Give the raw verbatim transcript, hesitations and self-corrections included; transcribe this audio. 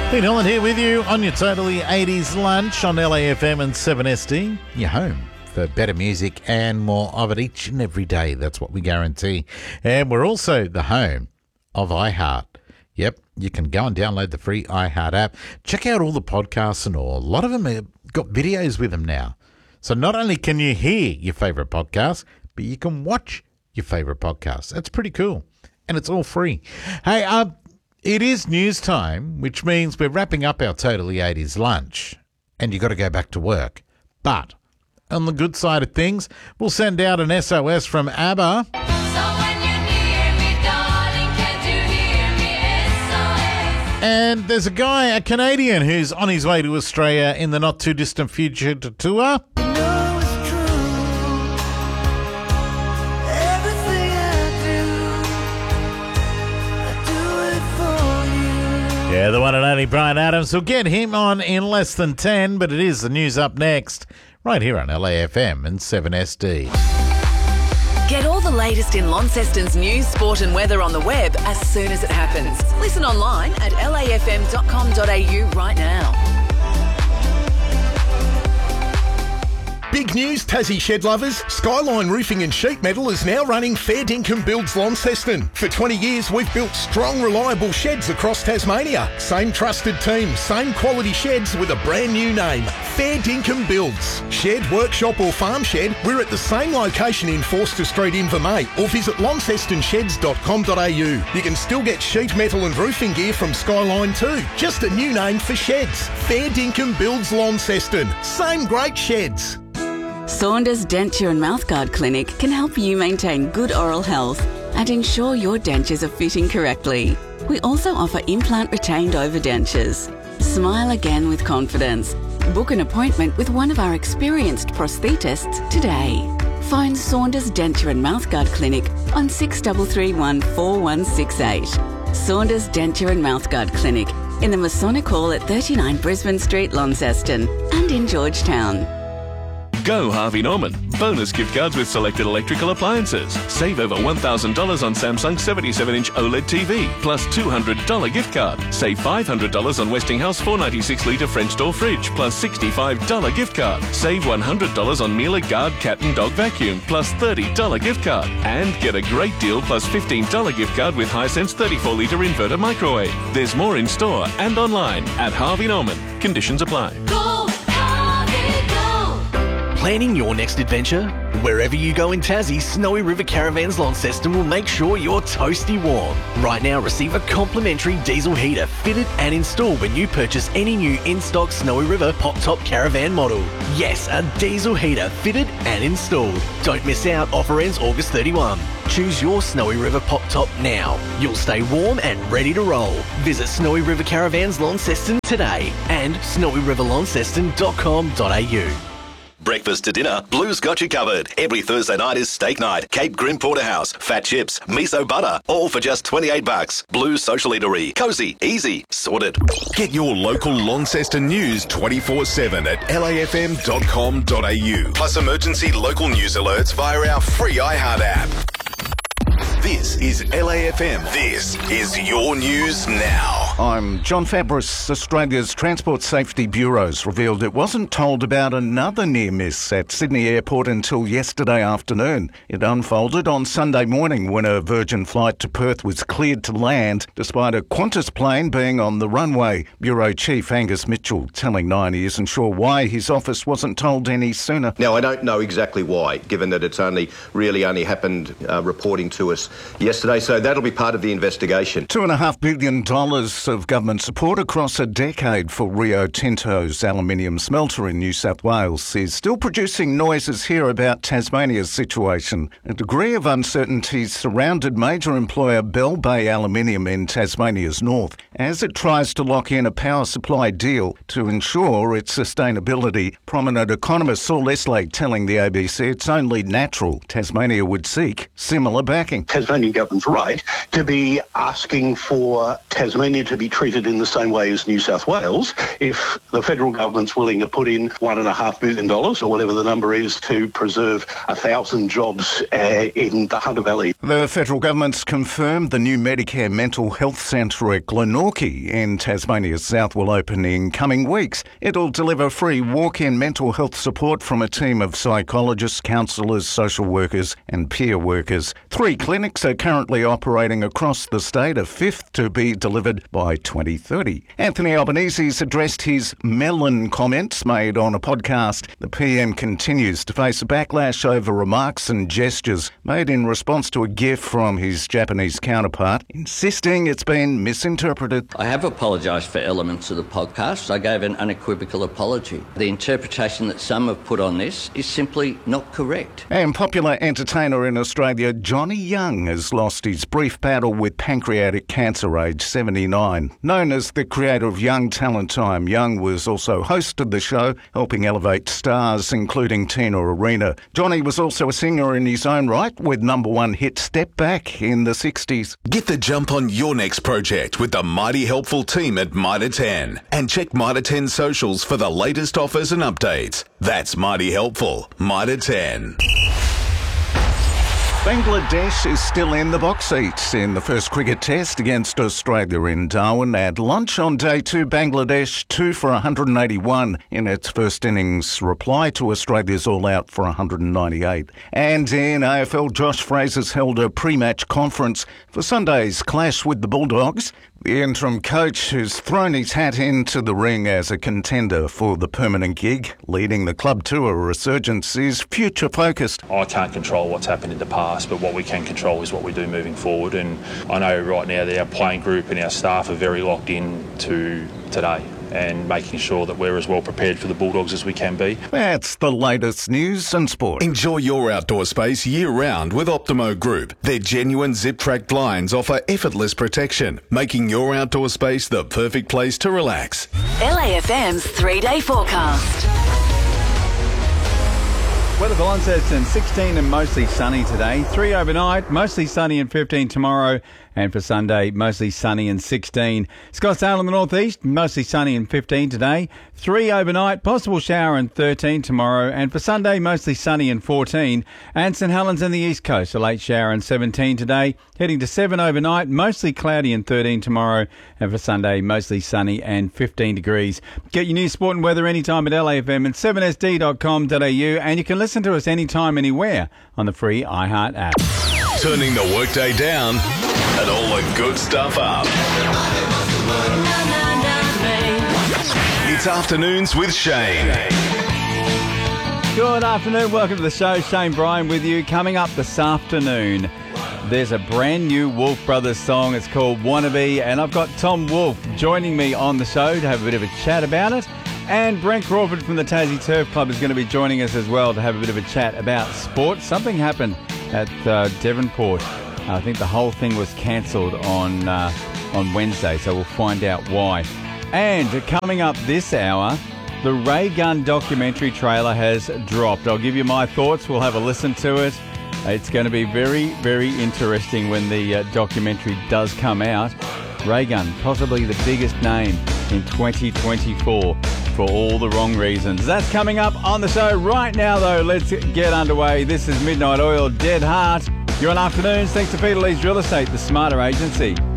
Pete Holland here with you on your Totally eighties lunch on L A F M and seven S D. Your home for better music and more of it each and every day. That's what we guarantee. And we're also the home of iHeart. Yep, you can go and download the free iHeart app. Check out all the podcasts and all. A lot of them have got videos with them now. So not only can you hear your favourite podcast, but you can watch your favourite podcast. That's pretty cool. And it's all free. Hey, uh, it is news time, which means we're wrapping up our Totally eighties lunch. And you've got to go back to work. But on the good side of things, we'll send out an S O S from ABBA. So when you're near me, darling, can't you hear me? S O S. And there's a guy, a Canadian, who's on his way to Australia in the not-too-distant future to tour. Yeah, the one and only Brian Adams. We'll get him on in less than ten, but it is the news up next, right here on L A F M and seven S D. Get all the latest in Launceston's news, sport and weather on the web as soon as it happens. Listen online at l a f m dot com dot a u right now. Big news, Tassie shed lovers. Skyline Roofing and Sheet Metal is now running Fair Dinkum Builds Launceston. For twenty years, we've built strong, reliable sheds across Tasmania. Same trusted team, same quality sheds with a brand new name. Fair Dinkum Builds. Shed, workshop or farm shed, we're at the same location in Forster Street, Invermay, or visit launceston sheds dot com dot a u. You can still get sheet metal and roofing gear from Skyline too. Just a new name for sheds. Fair Dinkum Builds Launceston. Same great sheds. Saunders Denture and Mouthguard Clinic can help you maintain good oral health and ensure your dentures are fitting correctly. We also offer implant retained overdentures. Smile again with confidence. Book an appointment with one of our experienced prosthetists today. Phone Saunders Denture and Mouthguard Clinic on six three three one, four one six eight. Saunders Denture and Mouthguard Clinic in the Masonic Hall at thirty-nine Brisbane Street, Launceston, and in Georgetown. Go Harvey Norman. Bonus gift cards with selected electrical appliances. Save over one thousand dollars on Samsung seventy-seven inch OLED T V, plus two hundred dollars gift card. Save five hundred dollars on Westinghouse four ninety-six litre French door fridge, plus sixty-five dollars gift card. Save one hundred dollars on Miele Guard cat and dog vacuum, plus thirty dollars gift card. And get a great deal plus fifteen dollars gift card with Hisense thirty-four litre inverter microwave. There's more in store and online at Harvey Norman. Conditions apply. Go, Harvey, go. Planning your next adventure? Wherever you go in Tassie, Snowy River Caravans Launceston will make sure you're toasty warm. Right now, receive a complimentary diesel heater fitted and installed when you purchase any new in-stock Snowy River Pop-Top Caravan model. Yes, a diesel heater fitted and installed. Don't miss out, offer ends August thirty-first. Choose your Snowy River Pop-Top now. You'll stay warm and ready to roll. Visit Snowy River Caravans Launceston today and snowy river launceston dot com dot a u. Breakfast to dinner, Blue's got you covered. Every Thursday night is steak night. Cape Grim Porterhouse, fat chips, miso butter, all for just twenty-eight bucks. Blue's Social Eatery, cosy, easy, sorted. Get your local Launceston news twenty-four seven at l a f m dot com dot a u. Plus emergency local news alerts via our free iHeart app. This is L A F M. This is your news now. I'm John Fabris. Australia's Transport Safety Bureau's revealed it wasn't told about another near miss at Sydney Airport until yesterday afternoon. It unfolded on Sunday morning when a Virgin flight to Perth was cleared to land, despite a Qantas plane being on the runway. Bureau Chief Angus Mitchell telling Nine he isn't sure why his office wasn't told any sooner. Now, I don't know exactly why, given that it's only really only happened uh, reporting to us yesterday, so that'll be part of the investigation. Two and a half billion dollars of government support across a decade for Rio Tinto's aluminium smelter in New South Wales is still producing noises here about Tasmania's situation. A degree of uncertainty surrounded major employer Bell Bay Aluminium in Tasmania's north as it tries to lock in a power supply deal to ensure its sustainability. Prominent economist Saul Eslake telling the A B C it's only natural Tasmania would seek similar backing. Tasmanian government's right to be asking for Tasmania to be treated in the same way as New South Wales if the federal government's willing to put in one and a half million dollars or whatever the number is to preserve a thousand jobs uh, in the Hunter Valley. The federal government's confirmed the new Medicare mental health centre at Glenorchy in Tasmania's south will open in coming weeks. It'll deliver free walk-in mental health support from a team of psychologists, counsellors, social workers and peer workers. Three clinics are currently operating across the state, a fifth to be delivered by twenty thirty. Anthony Albanese's addressed his melon comments made on a podcast. The P M continues to face a backlash over remarks and gestures made in response to a gift from his Japanese counterpart, insisting it's been misinterpreted. I have apologised for elements of the podcast. I gave an unequivocal apology. The interpretation that some have put on this is simply not correct. And popular entertainer in Australia, Johnny Young, has lost his brief battle with pancreatic cancer, aged seventy-nine. Known as the creator of Young Talent Time, Young was also host of the show, helping elevate stars including Tina Arena. Johnny was also a singer in his own right, with number one hit Step Back in the sixties. Get the jump on your next project with the mighty helpful team at Mitre ten. And check Mitre ten socials for the latest offers and updates. That's mighty helpful. Mitre ten. Bangladesh is still in the box seats in the first cricket test against Australia in Darwin. At lunch on day two, Bangladesh two for one hundred eighty-one in its first innings reply to Australia's all-out for one hundred ninety-eight. And in A F L, Josh Fraser's held a pre-match conference for Sunday's clash with the Bulldogs. The interim coach, who's thrown his hat into the ring as a contender for the permanent gig, leading the club to a resurgence, is future-focused. I can't control what's happened in the past, but what we can control is what we do moving forward. And I know right now that our playing group and our staff are very locked in to today and making sure that we're as well prepared for the Bulldogs as we can be. That's the latest news and sport. Enjoy your outdoor space year-round with Optimo Group. Their genuine zip-track blinds offer effortless protection, making your outdoor space the perfect place to relax. L A F M's three-day forecast. Weather for Launceston, sixteen and mostly sunny today. three overnight, mostly sunny and fifteen tomorrow. And for Sunday, mostly sunny and sixteen. Scottsdale in the northeast, mostly sunny and fifteen today. three overnight, possible shower and thirteen tomorrow. And for Sunday, mostly sunny and fourteen. And St Helens in the east coast, a late shower and seventeen today. Heading to seven overnight, mostly cloudy and thirteen tomorrow. And for Sunday, mostly sunny and fifteen degrees. Get your news, sport and weather anytime at L A F M and seven S D dot com dot A U. And you can listen to us anytime, anywhere on the free iHeart app. Turning the workday down and all the good stuff up. It's Afternoons with Shane. Good afternoon, welcome to the show. Shane Bryan with you. Coming up this afternoon, there's a brand new Wolf Brothers song. It's called Wannabe, and I've got Tom Wolfe joining me on the show to have a bit of a chat about it. And Brent Crawford from the Tassie Turf Club is going to be joining us as well to have a bit of a chat about sport. Something happened at uh, Devonport. I think the whole thing was cancelled on uh, on Wednesday, so we'll find out why. And coming up this hour, the Ray Gun documentary trailer has dropped. I'll give you my thoughts. We'll have a listen to it. It's going to be very, very interesting when the uh, documentary does come out. Ray Gun, possibly the biggest name in twenty twenty-four for all the wrong reasons. That's coming up on the show right now, though. Let's get underway. This is Midnight Oil, Dead Heart. You're on Afternoons, thanks to Peter Lee's Real Estate, the smarter agency.